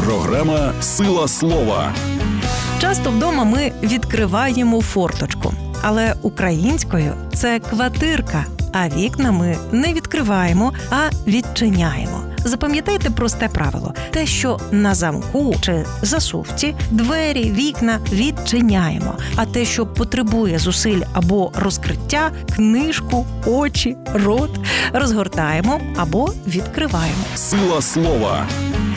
Програма «Сила слова». Часто вдома ми відкриваємо форточку, але українською це квартирка, а вікна ми не відкриваємо, а відчиняємо. Запам'ятайте просте правило. Те, що на замку чи засувці, двері, вікна відчиняємо. А те, що потребує зусиль або розкриття, книжку, очі, рот, розгортаємо або відкриваємо. «Сила слова».